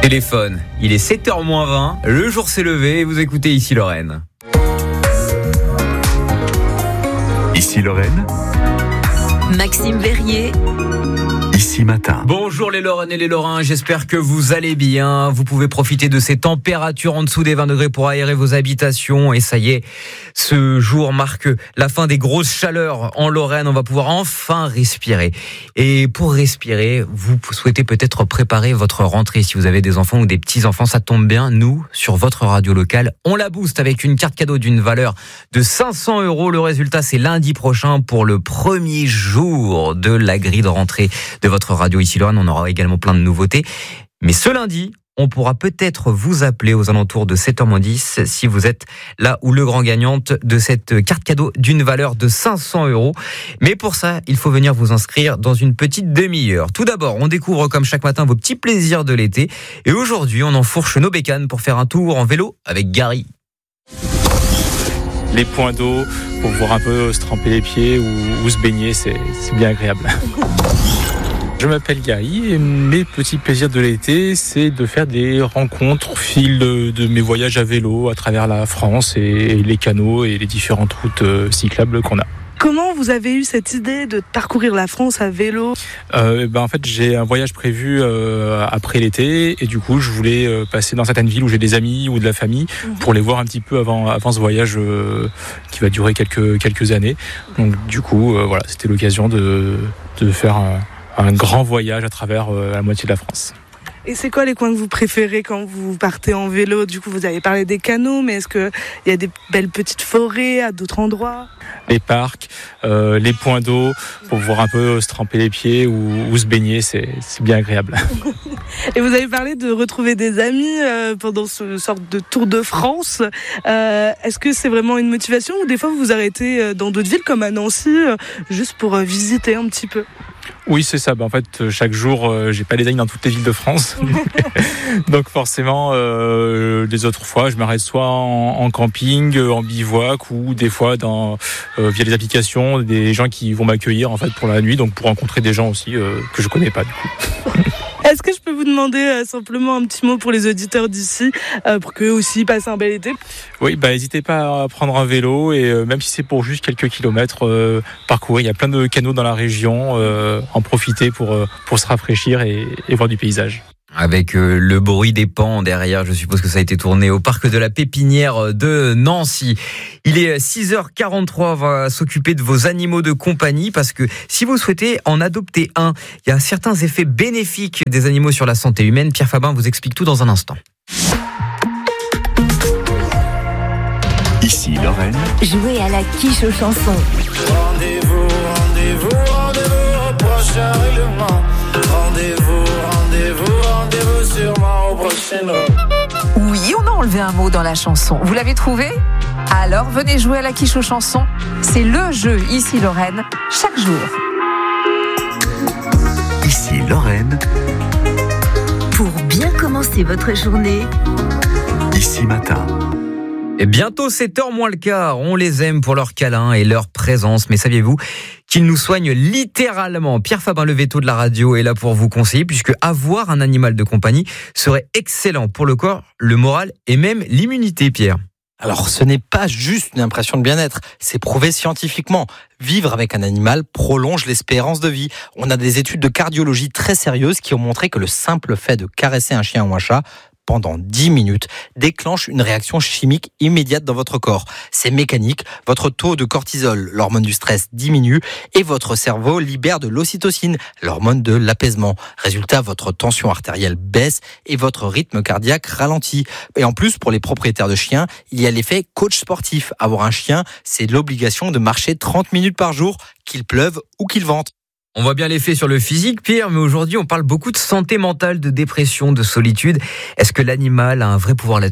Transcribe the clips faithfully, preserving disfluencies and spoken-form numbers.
Téléphone, il est sept heures moins vingt, le jour s'est levé et vous écoutez Ici Lorraine. Ici Lorraine, Maxime Verrier. Ici Matin. Bonjour les Lorraines et les Lorrains, j'espère que vous allez bien. Vous pouvez profiter de ces températures en dessous des vingt degrés pour aérer vos habitations. Et ça y est, ce jour marque la fin des grosses chaleurs en Lorraine. On va pouvoir enfin respirer. Et pour respirer, vous souhaitez peut-être préparer votre rentrée. Si vous avez des enfants ou des petits-enfants, ça tombe bien. Nous, sur votre radio locale, on la booste avec une carte cadeau d'une valeur de cinq cents euros. Le résultat, c'est lundi prochain pour le premier jour de la grille de rentrée de votre radio Ici Lorraine. On aura également plein de nouveautés. Mais ce lundi, on pourra peut-être vous appeler aux alentours de sept heures moins dix si vous êtes là ou le grand gagnante de cette carte cadeau d'une valeur de cinq cents euros. Mais pour ça, il faut venir vous inscrire dans une petite demi-heure. Tout d'abord, on découvre comme chaque matin vos petits plaisirs de l'été. Et aujourd'hui, on enfourche nos bécanes pour faire un tour en vélo avec Gary. Les points d'eau pour voir un peu se tremper les pieds ou, ou se baigner, c'est, c'est bien agréable. Je m'appelle Gary et mes petits plaisirs de l'été, c'est de faire des rencontres au fil de, de mes voyages à vélo à travers la France et les canaux et les différentes routes cyclables qu'on a. Comment vous avez eu cette idée de parcourir la France à vélo ? euh, ben En fait, j'ai un voyage prévu euh, après l'été et du coup, je voulais euh, passer dans certaines villes où j'ai des amis ou de la famille mmh. pour les voir un petit peu avant, avant ce voyage euh, qui va durer quelques, quelques années. Donc du coup, euh, voilà, c'était l'occasion de, de faire un, un grand voyage à travers euh, la moitié de la France. Et c'est quoi les coins que vous préférez quand vous partez en vélo ? Du coup, vous avez parlé des canaux, mais est-ce qu'il y a des belles petites forêts à d'autres endroits ? Les parcs, euh, les points d'eau, pour voir un peu se tremper les pieds ou, ou se baigner, c'est, c'est bien agréable. Et vous avez parlé de retrouver des amis euh, pendant ce sorte de Tour de France. Euh, est-ce que c'est vraiment une motivation ou des fois vous vous arrêtez dans d'autres villes comme à Nancy, euh, juste pour euh, visiter un petit peu ? Oui, c'est ça. Ben, en fait, chaque jour, euh, j'ai pas les amis dans toutes les villes de France. Donc forcément, euh, les autres fois, je m'arrête soit en, en camping, en bivouac ou des fois dans, euh, via les applications, des gens qui vont m'accueillir en fait pour la nuit, donc pour rencontrer des gens aussi euh, que je connais pas du coup. Est-ce que je peux vous demander euh, simplement un petit mot pour les auditeurs d'ici, euh, pour qu'eux aussi passent un bel été ? Oui, bah n'hésitez pas à prendre un vélo et euh, même si c'est pour juste quelques kilomètres, euh, parcourir. Il y a plein de canaux dans la région, euh, en profiter pour euh, pour se rafraîchir et, et voir du paysage. Avec euh, le bruit des pans derrière, je suppose que ça a été tourné au parc de la Pépinière de Nancy. Il est six heures quarante-trois, on va s'occuper de vos animaux de compagnie parce que si vous souhaitez en adopter un, il y a certains effets bénéfiques des animaux sur la santé humaine. Pierre Fabin vous explique tout dans un instant. Ici Lorraine. Jouez à la quiche aux chansons. Rendez-vous, rendez-vous, rendez-vous au prochain règlement. Rendez-vous, rendez-vous, rendez-vous sûrement au prochain règlement. Oui, on a enlevé un mot dans la chanson. Vous l'avez trouvé ? Alors, venez jouer à la quiche aux chansons. C'est le jeu Ici Lorraine, chaque jour. Ici Lorraine. Pour bien commencer votre journée. Ici Matin. Et bientôt sept heures moins le quart, on les aime pour leur câlin et leur présence, mais saviez-vous qu'ils nous soignent littéralement ? Pierre Fabin, le veto de la radio, est là pour vous conseiller, puisque avoir un animal de compagnie serait excellent pour le corps, le moral et même l'immunité, Pierre. Alors ce n'est pas juste une impression de bien-être, c'est prouvé scientifiquement. Vivre avec un animal prolonge l'espérance de vie. On a des études de cardiologie très sérieuses qui ont montré que le simple fait de caresser un chien ou un chat pendant dix minutes déclenche une réaction chimique immédiate dans votre corps. C'est mécanique, votre taux de cortisol, l'hormone du stress, diminue et votre cerveau libère de l'ocytocine, l'hormone de l'apaisement. Résultat, votre tension artérielle baisse et votre rythme cardiaque ralentit. Et en plus, pour les propriétaires de chiens, il y a l'effet coach sportif. Avoir un chien, c'est l'obligation de marcher trente minutes par jour, qu'il pleuve ou qu'il vente. On voit bien l'effet sur le physique, Pierre, mais aujourd'hui, on parle beaucoup de santé mentale, de dépression, de solitude. Est-ce que l'animal a un vrai pouvoir là-dessus ?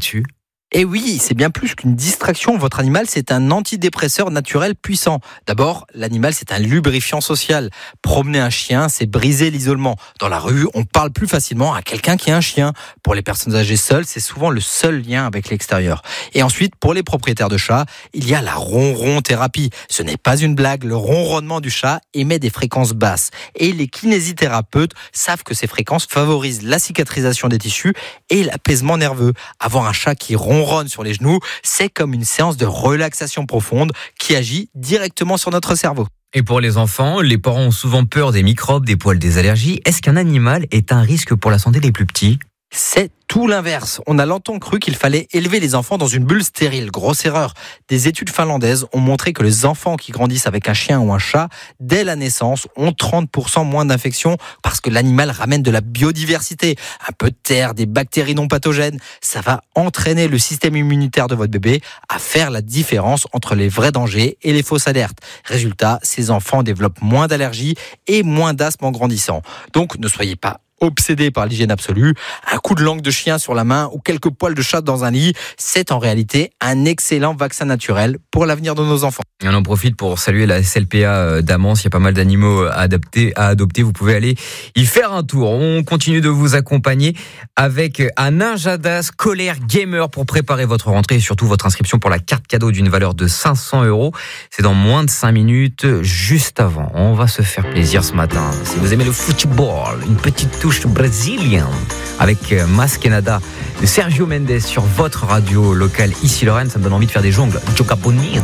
Et oui, c'est bien plus qu'une distraction. Votre animal, c'est un antidépresseur naturel puissant. D'abord, l'animal, c'est un lubrifiant social. Promener un chien, c'est briser l'isolement. Dans la rue, on parle plus facilement à quelqu'un qui a un chien. Pour les personnes âgées seules, c'est souvent le seul lien avec l'extérieur. Et ensuite, pour les propriétaires de chats, il y a la ronron thérapie. Ce n'est pas une blague, le ronronnement du chat émet des fréquences basses. Et les kinésithérapeutes savent que ces fréquences favorisent la cicatrisation des tissus et l'apaisement nerveux. Avoir un chat qui ronronne ronronne sur les genoux, c'est comme une séance de relaxation profonde qui agit directement sur notre cerveau. Et pour les enfants, les parents ont souvent peur des microbes, des poils, des allergies. Est-ce qu'un animal est un risque pour la santé des plus petits ? C'est tout l'inverse. On a longtemps cru qu'il fallait élever les enfants dans une bulle stérile. Grosse erreur. Des études finlandaises ont montré que les enfants qui grandissent avec un chien ou un chat, dès la naissance, ont trente pour cent moins d'infections parce que l'animal ramène de la biodiversité. Un peu de terre, des bactéries non pathogènes. Ça va entraîner le système immunitaire de votre bébé à faire la différence entre les vrais dangers et les fausses alertes. Résultat, ces enfants développent moins d'allergies et moins d'asthme en grandissant. Donc, ne soyez pas obsédé par l'hygiène absolue, un coup de langue de chien sur la main ou quelques poils de chat dans un lit, c'est en réalité un excellent vaccin naturel pour l'avenir de nos enfants. On en profite pour saluer la S L P A d'Amance. Il y a pas mal d'animaux à adopter, à adopter. Vous pouvez aller y faire un tour. On continue de vous accompagner avec un Ninjadas scolaire gamer pour préparer votre rentrée et surtout votre inscription pour la carte cadeau d'une valeur de cinq cents euros. C'est dans moins de cinq minutes, juste avant. On va se faire plaisir ce matin. Si vous aimez le football, une petite touche brésilienne avec Masquenada de Sergio Mendes sur votre radio locale ici Lorraine, ça me donne envie de faire des jongles. Joga bonito.